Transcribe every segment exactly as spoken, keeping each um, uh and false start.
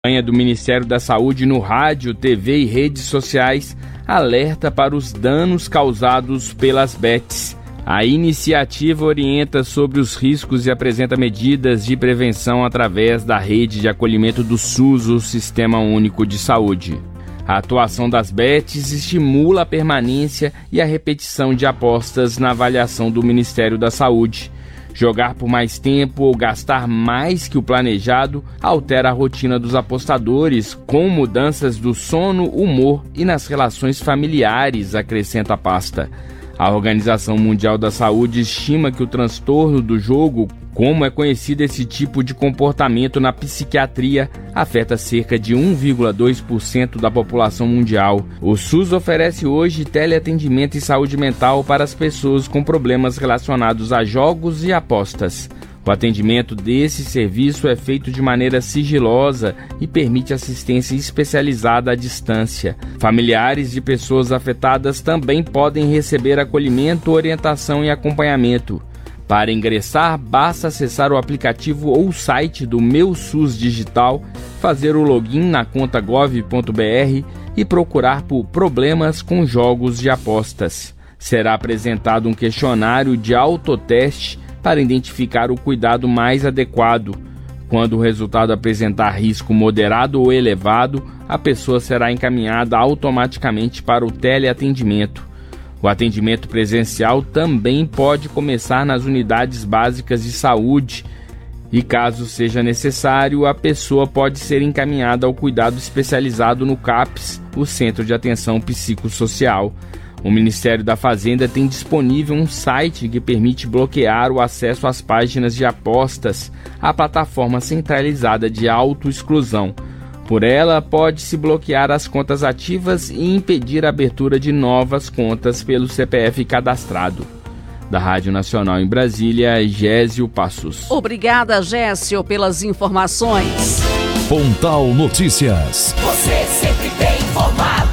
campanha do Ministério da Saúde no rádio, T V e redes sociais alerta para os danos causados pelas bets. A iniciativa orienta sobre os riscos e apresenta medidas de prevenção através da rede de acolhimento do SUS, o Sistema Único de Saúde. A atuação das bets estimula a permanência e a repetição de apostas na avaliação do Ministério da Saúde. Jogar por mais tempo ou gastar mais que o planejado altera a rotina dos apostadores, com mudanças do sono, humor e nas relações familiares, acrescenta a pasta. A Organização Mundial da Saúde estima que o transtorno do jogo, como é conhecido esse tipo de comportamento na psiquiatria, afeta cerca de um vírgula dois por cento da população mundial. O SUS oferece hoje teleatendimento e saúde mental para as pessoas com problemas relacionados a jogos e apostas. O atendimento desse serviço é feito de maneira sigilosa e permite assistência especializada à distância. Familiares de pessoas afetadas também podem receber acolhimento, orientação e acompanhamento. Para ingressar, basta acessar o aplicativo ou o site do Meu SUS Digital, fazer o login na conta gov ponto br e procurar por problemas com jogos de apostas. Será apresentado um questionário de autoteste para identificar o cuidado mais adequado. Quando o resultado apresentar risco moderado ou elevado, a pessoa será encaminhada automaticamente para o teleatendimento. O atendimento presencial também pode começar nas unidades básicas de saúde e, caso seja necessário, a pessoa pode ser encaminhada ao cuidado especializado no CAPS, o Centro de Atenção Psicossocial. O Ministério da Fazenda tem disponível um site que permite bloquear o acesso às páginas de apostas, a plataforma centralizada de autoexclusão. Por ela, pode-se bloquear as contas ativas e impedir a abertura de novas contas pelo C P F cadastrado. Da Rádio Nacional em Brasília, Gésio Passos. Obrigada, Gésio, pelas informações. Pontal Notícias. Você sempre bem informado.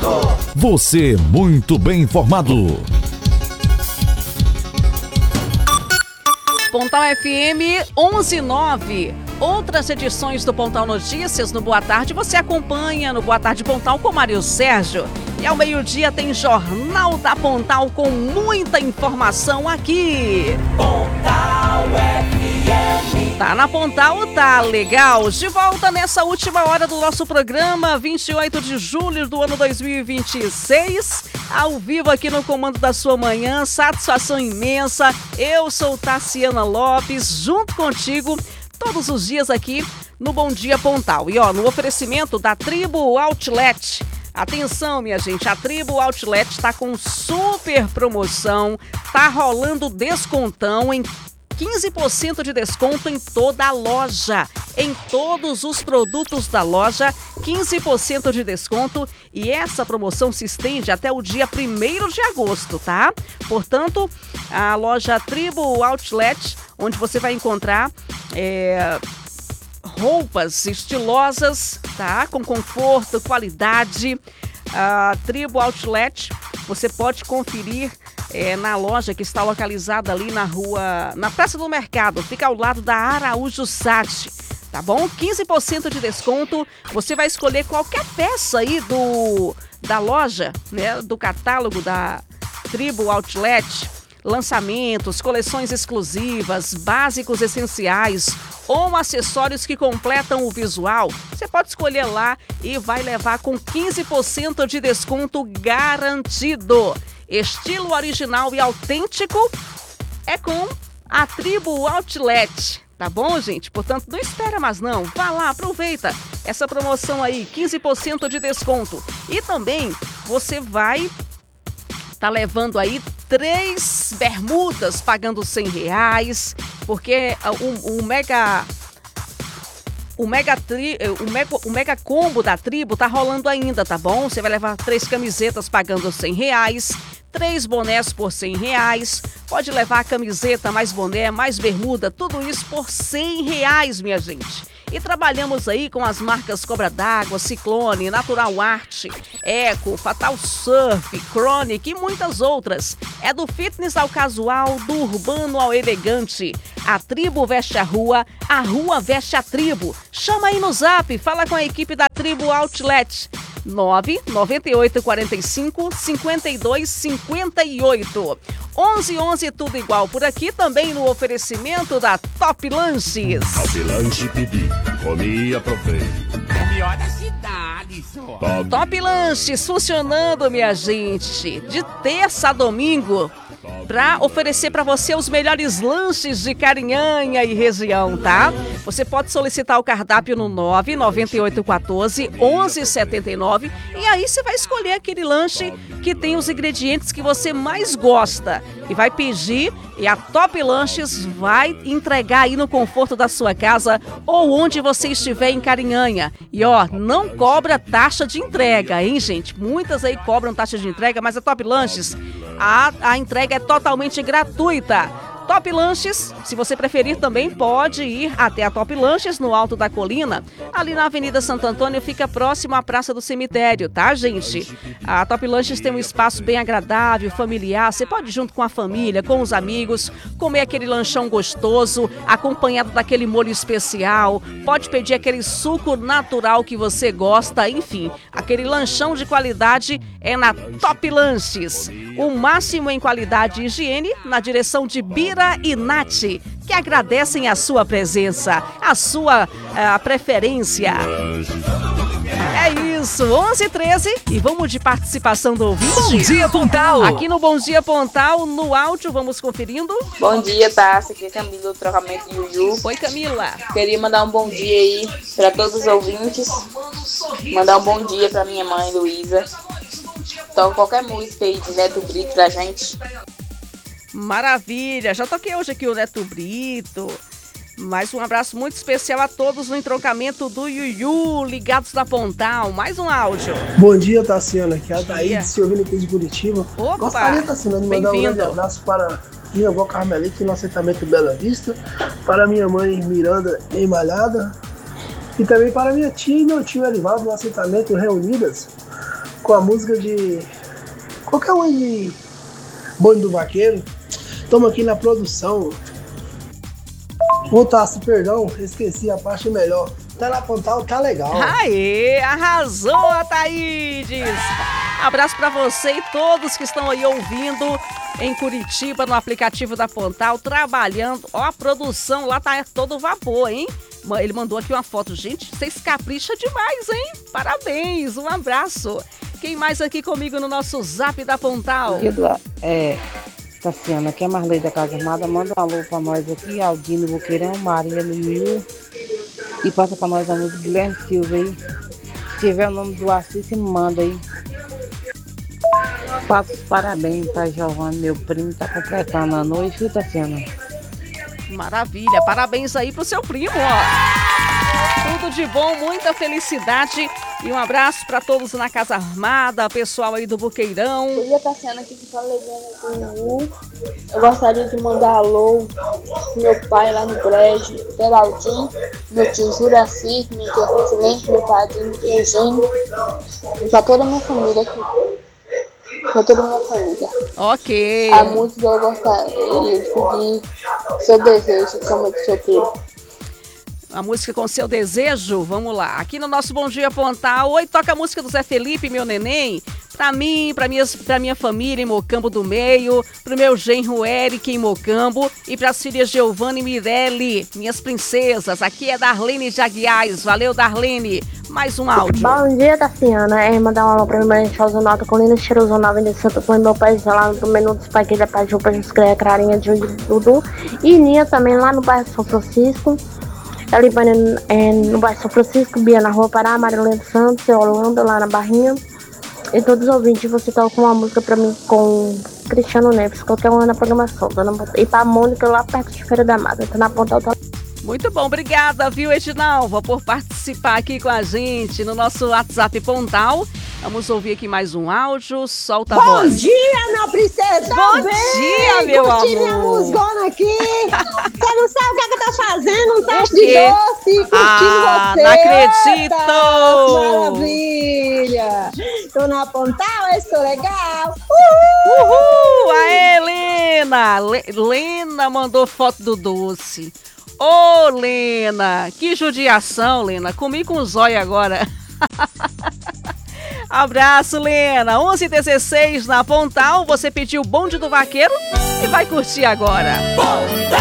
Você muito bem informado. Pontal F M onze e nove. Outras edições do Pontal Notícias no Boa Tarde você acompanha no Boa Tarde Pontal com Mário Sérgio. E ao meio-dia tem Jornal da Pontal com muita informação aqui. Pontal F M. Tá na Pontal, tá legal. De volta nessa última hora do nosso programa, vinte e oito de julho do ano dois mil e vinte e seis. Ao vivo aqui no comando da sua manhã, satisfação imensa. Eu sou Tassiana Lopes, junto contigo todos os dias aqui no Bom Dia Pontal. E ó, no oferecimento da Tribo Outlet. Atenção, minha gente, a Tribo Outlet está com super promoção, tá rolando descontão em quinze por cento de desconto em toda a loja. Em todos os produtos da loja, quinze por cento de desconto. E essa promoção se estende até o dia primeiro de agosto, tá? Portanto, a loja Tribo Outlet, onde você vai encontrar é, roupas estilosas, tá? Com conforto, qualidade. A Tribo Outlet, você pode conferir É, na loja que está localizada ali na rua, na Praça do Mercado, fica ao lado da Araújo Sati, tá bom? quinze por cento de desconto, você vai escolher qualquer peça aí do, da loja, né, do catálogo da Tribo Outlet, lançamentos, coleções exclusivas, básicos essenciais ou acessórios que completam o visual. Você pode escolher lá e vai levar com quinze por cento de desconto garantido. Estilo original e autêntico é com a Tribo Outlet, tá bom, gente? Portanto, não espera mais não, vá lá, aproveita essa promoção aí, quinze por cento de desconto. E também você vai tá levando aí três bermudas pagando cem reais, porque o, o mega... O mega, tri, o, mega, o mega combo da Tribo tá rolando ainda, tá bom? Você vai levar três camisetas pagando cem reais, três bonés por cem reais, Pode levar camiseta, mais boné, mais bermuda, tudo isso por cem reais, minha gente. E trabalhamos aí com as marcas Cobra d'Água, Ciclone, Natural Art, Eco, Fatal Surf, Chronic e muitas outras. É do fitness ao casual, do urbano ao elegante. A tribo veste a rua, a rua veste a tribo. Chama aí no zap, fala com a equipe da Tribo Outlet. nove nove oito quatro cinco cinco dois cinco oito. onze onze tudo igual por aqui, também no oferecimento da Top Lanches. Top Lanche pedi, comi e aprovei. Melhor da cidade, só. Top, Top Lanches funcionando, minha gente, de terça a domingo, para oferecer para você os melhores lanches de Carinhanha e região, tá? Você pode solicitar o cardápio no nove nove oito um quatro um um sete nove e aí você vai escolher aquele lanche que tem os ingredientes que você mais gosta e vai pedir, e a Top Lanches vai entregar aí no conforto da sua casa ou onde você estiver em Carinhanha. E ó, não cobra taxa de entrega, hein, gente? Muitas aí cobram taxa de entrega, mas a Top Lanches, a, a entrega é totalmente gratuita. Top Lanches, se você preferir também pode ir até a Top Lanches no alto da colina, ali na Avenida Santo Antônio, fica próximo à Praça do Cemitério, tá, gente? A Top Lanches tem um espaço bem agradável, familiar, você pode ir junto com a família, com os amigos, comer aquele lanchão gostoso, acompanhado daquele molho especial, pode pedir aquele suco natural que você gosta, enfim, aquele lanchão de qualidade é na Top Lanches. O máximo em qualidade e higiene na direção de Bira e Nath, que agradecem a sua presença, a sua a preferência. É isso, onze e treze e vamos de participação do ouvinte. Bom dia, Pontal! Aqui no Bom Dia Pontal, no áudio, vamos conferindo. Bom dia, Tassi, aqui é Camila do Trocamento Yuyu. Oi, Camila. Queria mandar um bom dia aí para todos os ouvintes. Mandar um bom dia para minha mãe, Luísa. Toca qualquer música aí de Neto Brito pra gente. Maravilha, já toquei hoje aqui o Neto Brito. Mais um abraço muito especial a todos no entroncamento do Yuyu, ligados na Pontal. Mais um áudio. Bom dia, Tassiana, aqui é a Thaís, se ouvindo aqui de Curitiba. Opa, gostaria, Tassiana, de mandar um grande abraço para minha avó Carmelita no assentamento Bela Vista, para minha mãe Miranda em Malhada e também para minha tia e meu tio Elivaldo no assentamento Reunidas, com a música de qualquer um de Bonde do Vaqueiro. Estamos aqui na produção. Ô, Tassi, perdão, esqueci a parte melhor. Tá na Pontal, tá legal. Aê, arrasou a Thaídes. Abraço pra você e todos que estão aí ouvindo em Curitiba, no aplicativo da Pontal, trabalhando. Ó, a produção lá tá todo vapor, hein? Ele mandou aqui uma foto. Gente, vocês capricham demais, hein? Parabéns, um abraço. Quem mais aqui comigo no nosso Zap da Pontal? É, Tassiana, aqui é Marley da Casa Armada. Manda um alô pra nós aqui, Aldino Boqueirão, Maria Mil. E passa pra nós a música Guilherme Silva aí. Se tiver o nome do Assis, me manda aí. Faço os parabéns pra Giovanni, meu primo, tá completando a noite, viu, Tassiana? Maravilha, parabéns aí pro seu primo, ó. Tudo de bom, muita felicidade e um abraço para todos na Casa Armada, pessoal aí do Boqueirão. Bom dia, Tassiana, aqui que tá levando o U. Eu gostaria de mandar alô pro meu pai lá no prédio, Geraldinho, meu tio Juraci, minha tia Rosilene, meu padrinho Eugênio, e pra toda a minha família aqui. Pra toda a minha família. Ok. A música eu gostaria de pedir Seu Desejo, que chama de solteiro. A música com Seu Desejo, vamos lá. Aqui no nosso Bom Dia Pontal. Oi, toca a música do Zé Felipe, meu neném. Pra mim, pra, minhas, pra minha família em Mocambo do Meio, pro meu genro Eric em Mocambo e pras filhas Giovanna e Mirelle, minhas princesas. Aqui é Darlene Jaguiais. Valeu, Darlene. Mais um áudio. Bom dia, Tassiana. É mandar um alô pra minha mãe, Chauzonato, Colina Cheiroso, na Avenida Santo Antônio, meu pai lá no menu dos pais, que ele é pai de roupa, Juscreia, Clarinha, de Dudu. E Nia também lá no bairro São Francisco. Elibane é, no bairro São Francisco, Bia na Rua Pará, Marilene Santos, Holanda lá na Barrinha. E todos os ouvintes, você toca uma música pra mim com Cristiano Neves, qualquer uma na programação. Dona... E pra Mônica lá perto de Feira da Mata, tá na Pontal. Tá... Muito bom, obrigada, viu, Edinalva, por participar aqui com a gente no nosso WhatsApp Pontal. Vamos ouvir aqui mais um áudio, solta a Bom voz. Bom dia, minha princesa! Bom Bem, dia, meu curti amor! Minha musgona aqui! Você não sabe o que, é que eu tô fazendo? Um teste quê? de doce, curtindo Ah, você! não acredito! Eita, maravilha! Tô na Pontal, eu estou legal! Uhul! Uhul! Aê, Lena! Le- Lena mandou foto do doce. Ô, Lena! Que judiação, Lena! Comi com o zóio agora. Abraço, Lena. onze e dezesseis na Pontal. Você pediu o bonde do vaqueiro e vai curtir agora.